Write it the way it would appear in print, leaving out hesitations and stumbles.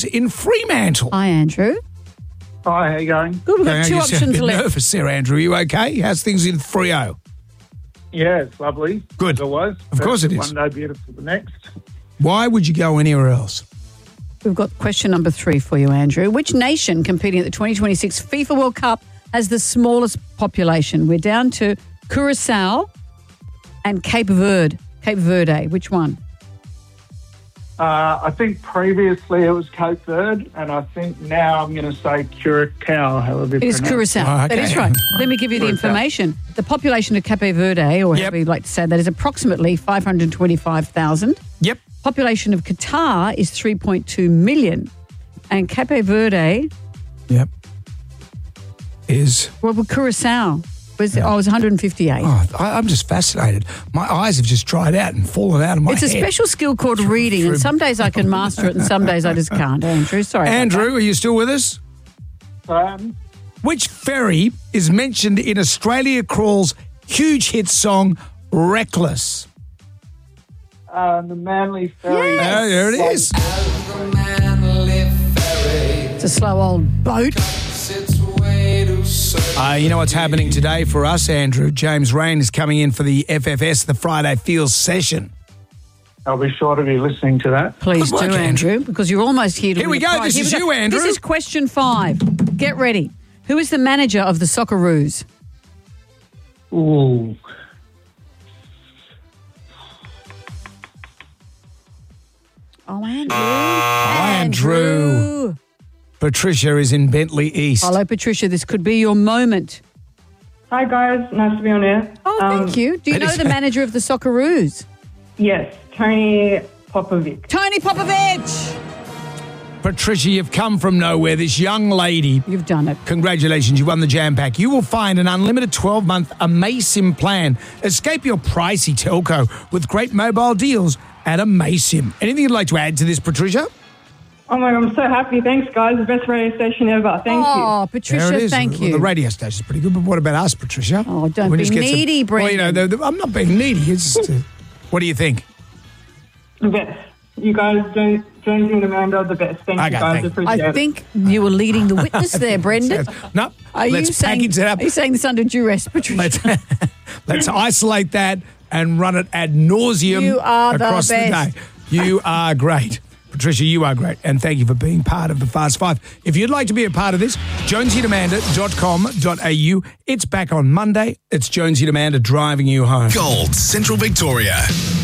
in Fremantle. Hi, Andrew. Hi, how you going? Good, we've got two You sound a options bit left. nervous there, Andrew. Are you okay? How's things in Freo? Yeah, it's lovely. Good. As always. Of course it is. One day beautiful the next. Why would you go anywhere else? We've got question number 3 for you, Andrew. Which nation competing at the 2026 FIFA World Cup has the smallest population? We're down to Curacao and Cape Verde. Cape Verde, which one? I think previously it was Cape Verde, and I think now I'm going to say Curacao, however It you is pronounce Curacao. Oh, okay. That is right. Let me give you the Curacao. information. The population of Cape Verde, or however you'd like to say that, is approximately 525,000. Yep. Population of Qatar is 3.2 million. And Cape Verde, Yep. Is... well, Curacao was 158. Oh, I'm just fascinated. My eyes have just dried out and fallen out of my It's a head. special skill called reading, and some days I can master it and some days I just can't, Andrew. Sorry. about Andrew, are you still with us? Which ferry is mentioned in Australia Crawl's huge hit song, Reckless? The Manly Ferry. Yes. Oh, there it is. that. It's a slow old boat. You know what's happening today for us, Andrew? James Rain is coming in for the FFS, the Friday Feels session. I'll be sure to be listening to that. Please Good do, work, Andrew, because you're almost here to Here we win a go. prize. This Here is we go. you, Andrew. This is question 5. Get ready. Who is the manager of the Socceroos? Ooh. Oh, Andrew. Andrew. Patricia is in Bentley East. Hello, Patricia. This could be your moment. Hi guys, nice to be on air. Oh, thank you. Do you that know is- the manager of the Socceroos? Yes, Tony Popovic. Tony Popovich. Patricia, you've come from nowhere. This young lady, You've done it. congratulations, you won the Jam Pack. You will find an unlimited 12-month Amasim plan. Escape your pricey telco with great mobile deals at Amasim. Anything you'd like to add to this, Patricia? Oh my God, I'm so happy. Thanks guys, the best radio station ever. Thank you. Oh, There Patricia, it is. thank Well, you. the radio station's pretty good, but what about us, Patricia? Oh, don't We be just get needy, Well, you know, Brendan. I'm not being needy. It's just, what do you think? The best. You guys, Jonesy and Amanda, the best. Thank Okay, you guys, thank you. appreciate I it. think you were leading the witness there, Brendan. No, Are let's you saying, package it up. Are you saying this under duress, Patricia? Let's isolate that and run it ad nauseum You are the across the best. day. You are great. Patricia, you are great. And thank you for being part of the Fast Five. If you'd like to be a part of this, jonesyandamanda.com.au. It's back on Monday. It's Jonesy and Amanda driving you home. Gold Central Victoria.